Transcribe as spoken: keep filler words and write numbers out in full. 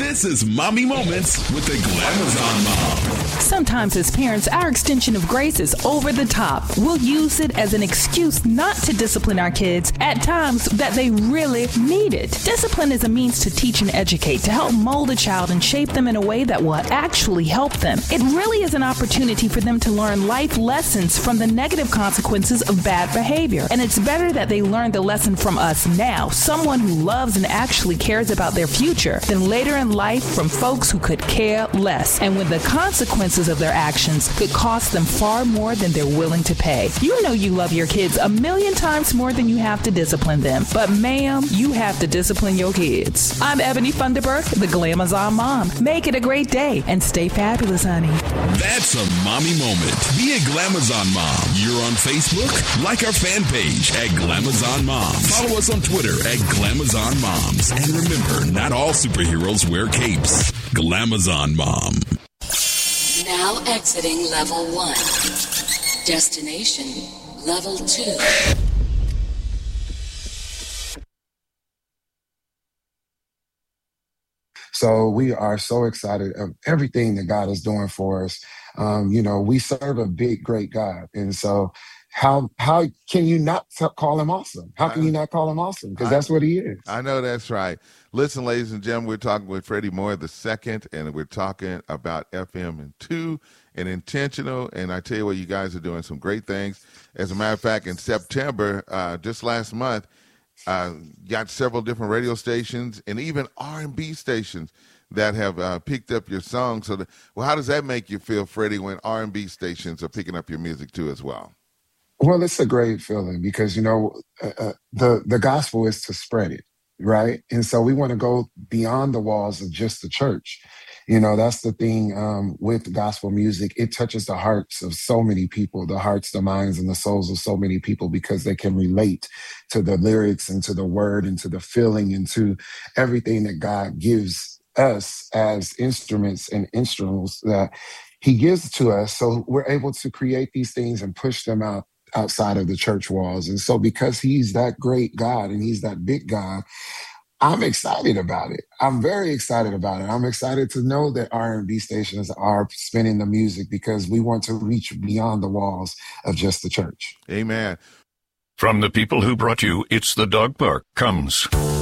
This is Mommy Moments with the Glamazon Mom. Sometimes as parents, our extension of grace is over the top. We'll use it as an excuse not to discipline our kids at times that they really need it. Discipline is a means to teach and educate, to help mold a child and shape them in a way that will actually help them. It really is an opportunity for them to learn life lessons from the negative consequences of bad behavior. And it's better that they learn the lesson from us now, someone who loves and actually cares about their future, than later in life from folks who could care less. And when the consequences of their actions could cost them far more than they're willing to pay. You know you love your kids a million times more than you have to discipline them. But ma'am, you have to discipline your kids. I'm Ebony Funderburk, the Glamazon Mom. Make it a great day and stay fabulous, honey. That's a mommy moment. Be a Glamazon Mom. You're on Facebook? Like our fan page at Glamazon Moms. Follow us on Twitter at Glamazon Moms. And remember, not all superheroes wear capes. Glamazon Mom. Now exiting level one. Destination level two. So we are so excited of everything that God is doing for us. Um, you know, we serve a big, great God. And so how how can you not t- call him awesome? How can you not call him awesome? Because that's what he is. I know that's right. Listen, ladies and gentlemen, we're talking with Freddie Moore the second, and we're talking about F M and two and intentional. And I tell you what, you guys are doing some great things. As a matter of fact, in September, uh, just last month, uh, got several different radio stations and even R and B stations that have uh, picked up your song. So, the, well, how does that make you feel, Freddie, when R and B stations are picking up your music too as well? Well, it's a great feeling because, you know, uh, uh, the, the gospel is to spread it, right? And so we want to go beyond the walls of just the church. You know, that's the thing um, with gospel music. It touches the hearts of so many people, the hearts, the minds, and the souls of so many people because they can relate to the lyrics and to the word and to the feeling and to everything that God gives us as instruments and instruments that he gives to us. So we're able to create these things and push them out outside of the church walls. And so because he's that great God and he's that big God, I'm excited about it. I'm very excited about it. I'm excited to know that R and B stations are spinning the music because we want to reach beyond the walls of just the church. Amen. From the people who brought you It's the Dog Park comes